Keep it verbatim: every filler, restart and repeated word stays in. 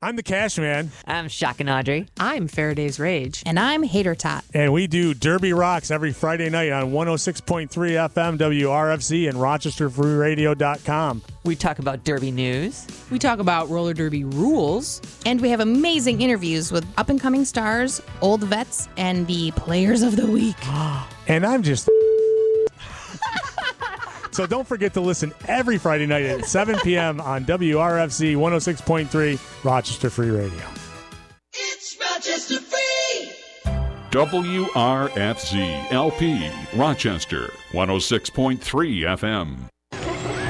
I'm the Cash Man. I'm Shock and Audrey. I'm Faraday's Rage. And I'm Hater Tot. And we do Derby Rocks every Friday night on one oh six point three F M W R F C and Rochester Free Radio dot com. We talk about Derby news. We talk about roller derby rules. And we have amazing interviews with up-and-coming stars, old vets, and the players of the week. And I'm just... So don't forget to listen every Friday night at seven p.m. on W R F C one oh six point three Rochester Free Radio. It's Rochester Free! W R F Z L P, Rochester, one oh six point three F M.